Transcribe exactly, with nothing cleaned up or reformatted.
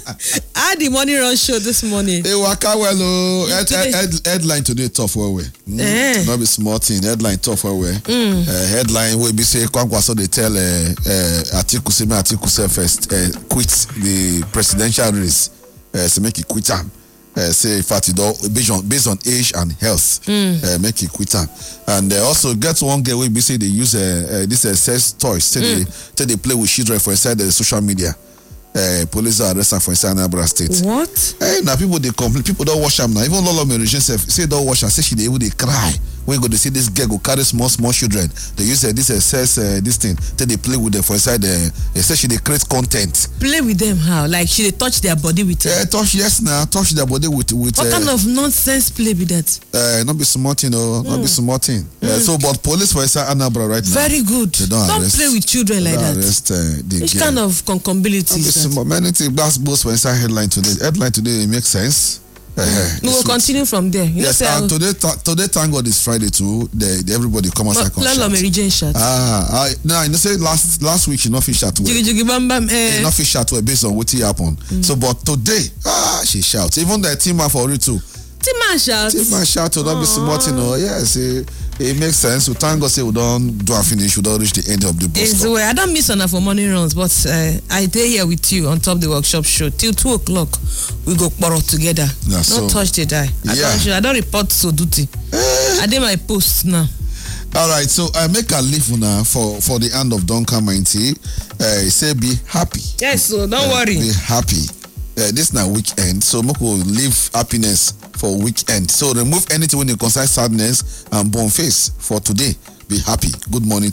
How the morning run show this morning? Hey, waka well, oh. Head, head, headline today tough well well. Mm. Eh. Not be small thing. Headline tough well well. Mm. Uh, headline will be say Kwankwaso they tell uh, uh, Atiku Sime Atiku first uh, quit the presidential race. Uh, so make it quit am. Uh, say in fact it all based on based on age and health. Mm. Uh, make it quit am. And uh, also get one girl will be say they use uh, uh, this uh, sex toys. Say mm. they say they play with children for inside the social media. Uh, police are arrested for inside Anambra State. What? Hey, now people they complain. People don't wash them now. Even Lolo Merigin say don't wash her. Say she they even they cry when you go to see this girl go carry small small children. They use uh, this uh, says uh, this thing. Then they play with them for inside. Uh, they say she they create content. Play with them how? Like she they touch their body with? Yeah, uh, touch yes now. Touch their body with with. What uh, kind of nonsense play with that? Uh, not be smart, you know. Mm. Not be smart thing. Mm. Uh, so, but police for inside Anambra right now. Very good. They don't, don't arrest, play with children like that. Arrest, uh, Which girl. Kind of concombability is that? Many things. That's both for inside headline today. Headline today it makes sense. Uh, we will continue from there. You yes, and today, th- today, thank God it's Friday too. The, the, everybody come outside. Ah, I, no, I say last last week she not fish out. Jiggy jiggy bam bam. Eh. Not fish out based on what happened. Mm. So, but today, ah, she shouts. Even the team man for it too. Team man shouts. Team man shouts. Don't be smart, you know. Yes, it, it makes sense. We thank God say we don't do and finish. We don't reach the end of the bus stop. I don't miss on for morning runs, but uh, I stay here with you on top of the workshop show till two o'clock. We go quarrel together. Yeah, don't so, touch the die. I yeah. don't. I don't report so duty. Eh. I did my post now. All right, so I make a leave now for for the end of Duncan Mighty. Uh, say be happy. Yes, so don't uh, worry. Be happy. Uh, this now weekend, so Moko will leave happiness for weekend. So remove anything when you consider sadness and born face for today. Be happy. Good morning to